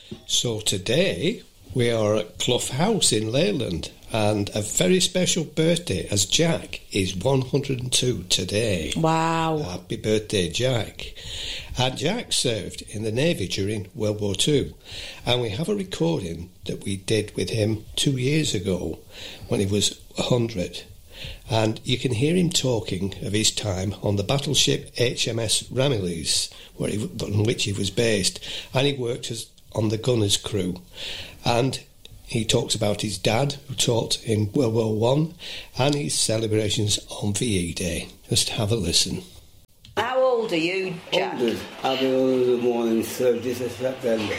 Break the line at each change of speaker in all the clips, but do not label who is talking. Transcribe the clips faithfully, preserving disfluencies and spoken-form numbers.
So today we are at Clough House in Leyland, and a very special birthday as Jack is one hundred and two today.
Wow.
Happy birthday, Jack. And Jack served in the Navy during World War Two, and we have a recording that we did with him two years ago when he was one hundred. And you can hear him talking of his time on the battleship H M S Ramillies, where he, on which he was based, and he worked as on the gunner's crew. And he talks about his dad, who taught in World War One, and his celebrations on V E Day. Just have a listen.
How old are you, Jack?
one hundred. I'll be on the morning, thirtieth of September.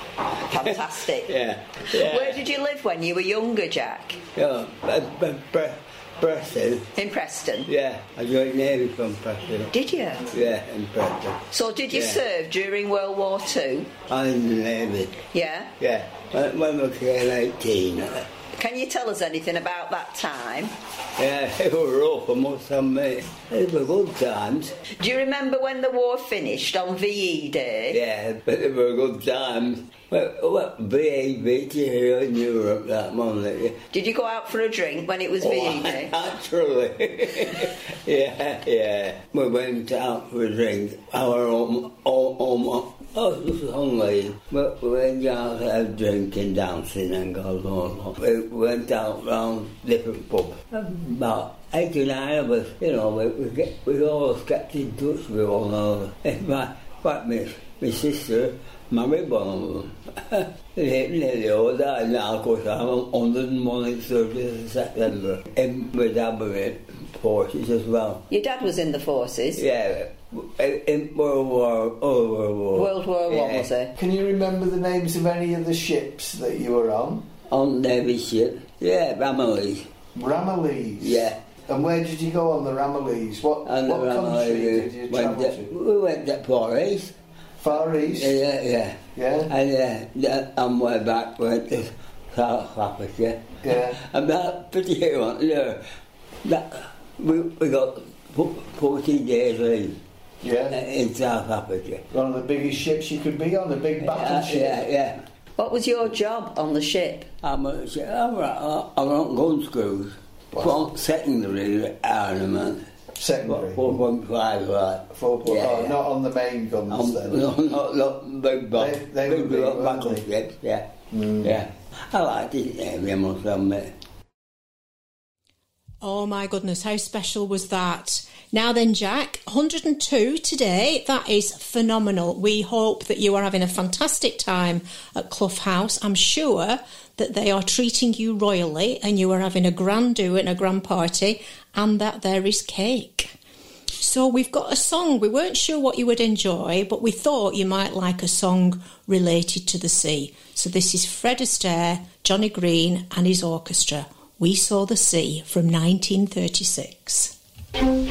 Fantastic.
yeah, yeah.
Where did you live when you were younger, Jack?
Yeah, uh, uh, Pre- Preston.
In Preston?
Yeah, I joined Navy from Preston.
Did you?
Yeah, in Preston.
So did you
Yeah.
serve during World War Two?
I'm in the Navy.
Yeah?
Yeah, when, when I came eighteen.
Can you tell us anything about that time?
Yeah, it was rough, I must admit. It were good times.
Do you remember when the war finished on V E Day?
Yeah, but it were good times. Well, well V E Day here in Europe that morning.
Did you go out for a drink when it was V E Day?
Oh, naturally. yeah, yeah. We went out for a drink. Our home, home, home, oh, this was only. But we went out there drinking, dancing, and God knows. We went out round different pubs. About eighty-nine of us, you know, we we, get, we always kept in touch with one another. In fact, my, my sister married one of them. Nearly all died now, of course, I'm one hundred and one on the thirtieth of September. And my dad was in forces as well.
Your dad was in the forces?
Yeah, in World War, oh, World War.
World War One,
yeah.
was it?
Can you remember the names of any of the ships that you were on?
On Navy ship, yeah, Ramillies.
Ramillies?
Yeah.
And where did you go on the Ramillies? What,
And
what country did you
went
travel
to,
to?
We went to Far East.
Far East?
Yeah, yeah, yeah.
Yeah?
And uh, on way back went to South Africa.
Yeah.
And that particular one, yeah, that, we, we got fourteen days leave.
Yeah.
In South Africa.
One of the biggest ships you could be on, a big battleship.
Yeah, yeah, yeah.
What was your job on the ship?
I'm a, I'm a, I'm on gun screws. From secondary armament.
Secondary?
four point five, right.
Four point,
yeah,
oh,
yeah.
not on the main guns
Um,
then?
no, not, not big box.
They, they
big
would be,
box
weren't they?
battleships, yeah.
Mm.
Yeah. I liked it, yeah, I must admit.
Oh my goodness, how special was that? Now then, Jack, one hundred and two today. That is phenomenal. We hope that you are having a fantastic time at Clough House. I'm sure that they are treating you royally and you are having a grand do and a grand party, and that there is cake. So we've got a song. We weren't sure what you would enjoy, but we thought you might like a song related to the sea. So this is Fred Astaire, Johnny Green and his orchestra. We Saw the Sea from nineteen thirty-six.